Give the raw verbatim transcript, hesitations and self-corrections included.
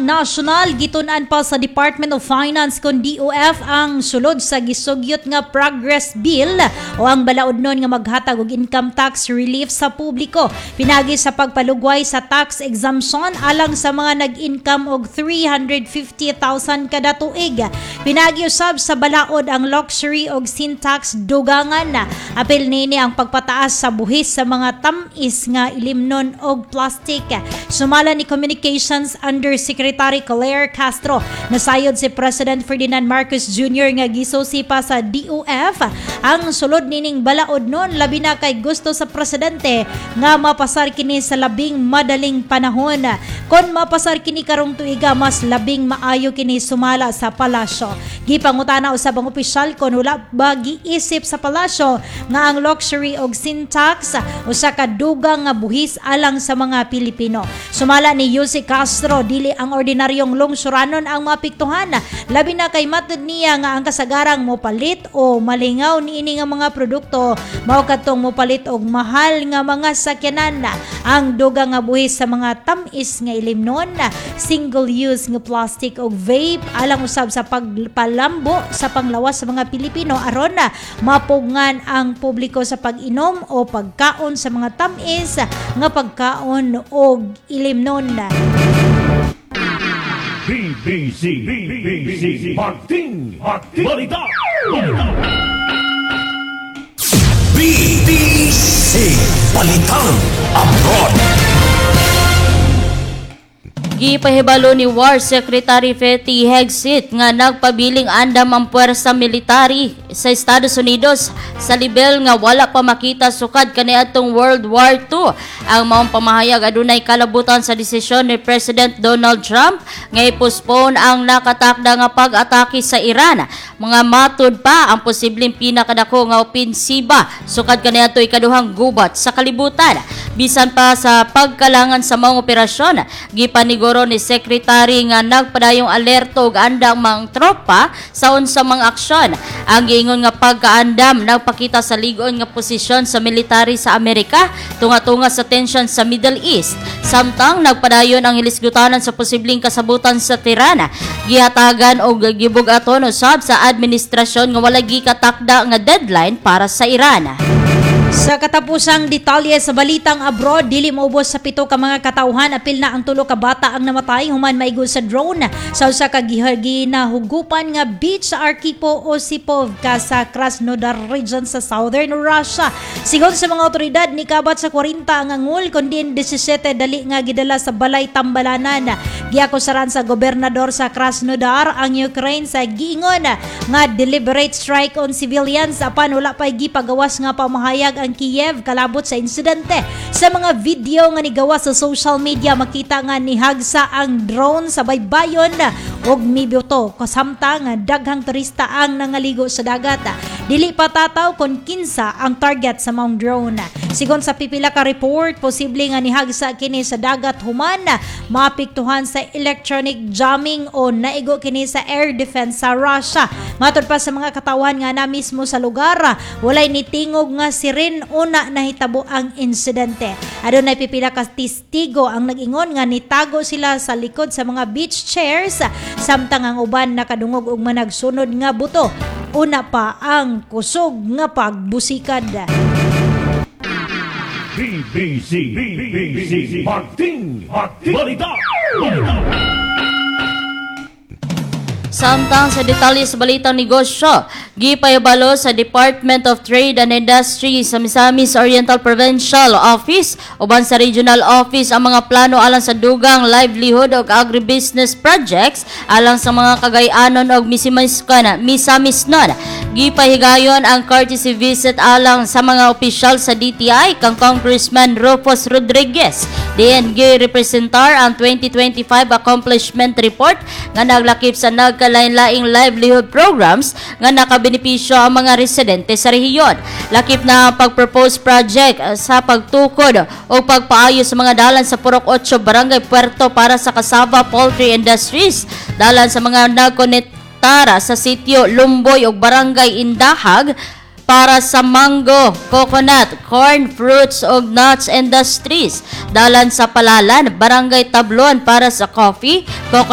nasyonal gitun-an pa sa Department of Finance kon D O F ang sulod sa gisugyot nga progress bill o ang balaod nun nga maghatag og income tax relief sa publiko pinagi sa pagpalugway sa tax exemption alang sa mga nag-income og three hundred fifty thousand kada tuig. Pinagi usab sa balaod ang luxury og sin tax dugangan. Apil nini ang pagpataas sa buhis sa mga tamis nga ilimnon og plastic. Sumala ni Communications Undersecretary Claire Castro, nasayod si President Ferdinand Marcos Junior nga gisusi pa sa D O F ang sulod nining balaod nun labi na kay gusto sa presidente nga mapasar kini sa labing madaling panahon. Kon mapasar kini karong tuiga mas labing maayo kini sumala sa palasyo. Gipangutana usab ang opisyal kon wala ba giisip sa palasyo nga ang luxury og sin tax usa ka dugang nga buhis alang sa mga Pilipino. Sumala ni Yussi Castro, dili ang ordinaryong lungsuranon ang mapiktuhan. Labi na kay matud niya nga ang kasagarang mopalit o malingaw niini nga mga produkto mao kadtong mopalit og mahal nga mga sakyanan. Ang dugang nga buhis sa mga tamis nga ilimnon, single use nga plastic og vape alang usab sa pagpalambo sa panglawas sa mga Pilipino aron na mapugngan ang publiko sa pag-inom o pagkaon sa mga tamis nga pagkaon og ilimnon. B B C B B C Martin Martin Balita Balita B B C Balitang Abroad. Gipahibalo ni War Secretary Fatty Hegsit nga nagpabiling andam ang puwersa military sa Estados Unidos sa level nga wala pa makita sukad kaniadtong World War Two. Ang maong pamahayag adunay kalabutan sa desisyon ni President Donald Trump nga i-postpone ang nakatakda nga pag-atake sa Iran. Mga matud pa ang posibleng pinakadako nga opensiba sukad kaniadto ikaduhang gubat sa kalibutan. Bisan pa sa pagkalangan sa mga operasyon, gipaniguro ni Secretary nga nagpadayong alerto og andang mga tropa sa unsa mga aksyon. Ang giingon nga pagkaandam nagpakita sa ligon nga posisyon sa military sa Amerika tunga-tunga sa tension sa Middle East. Samtang nagpadayon ang hilisgutanan sa posibleng kasabutan sa Tirana, gihatagan og gibugaton usab sa administrasyon nga wala gikatakda nga deadline para sa Iran. Sa katapusang detalye sa balitang abroad, dili maubos sa pito ka mga katauhan, apil na ang tulo ka bata ang namatay human maigo sa drone sa usa ka ginahugupan nga beach sa Arkipo Osipovka sa Krasnodar region sa southern Russia. Sigon sa mga otoridad, ni kabat sa forty ang angul kundi seventeen dali nga gidala sa balay tambalanan. Giakusaran sa gobernador sa Krasnodar ang Ukraine sa giingon nga deliberate strike on civilians apan wala pay gipagawas nga pamahayag ang Kiev kalabot sa insidente. Sa mga video nga nigawa sa social media, makita nga nihagsa ang drone sa baybayon og mibuto kasamtang daghang turista ang nangaligo sa dagat. Dili pa tataw kon kinsa ang target sa maong drone. Sigon sa pipila ka report, posible nga nihagsa kini sa dagat human maapektuhan sa electronic jamming o naigo kini sa air defense sa Russia. Matod pa sa mga katawan nga na mismo sa lugar, walay nitingog nga siren una nahitabo ang insidente. Adunay pipila ka testigo ang nag-ingon nga nitago sila sa likod sa mga beach chairs samtang ang uban nakadungog og managsunod nga buto. Una pa ang kusog nga pagbusikad. B B C B B C Martin Martin Balita Balita. Samtang sa detalye sa balitang negosyo, gipahibalo sa Department of Trade and Industry sa Misamis Oriental Provincial Office uban sa Regional Office ang mga plano alang sa dugang livelihood ug agribusiness projects alang sa mga Cagayanon ug Misamis kana Misamis non. Gipahigayon ang courtesy visit alang sa mga opisyal sa D T I kang Congressman Rufus Rodriguez. Diyan gi-representar ang twenty twenty-five accomplishment report nga naglakip sa nagkalain-laing livelihood programs nga nakabenepisyo ang mga residente sa rehiyon. Lakip na ang pag-propose project sa pagtukod o pagpaayo sa mga dalan sa Purok eight Barangay Puerto para sa Cassava Poultry Industries, dalan sa mga nagkonektara sa sitio Lumboy o Barangay Indahag para sa mango, coconut, corn, fruits ug nuts industries, dalan sa Palalan, Barangay Tablon para sa coffee, coconut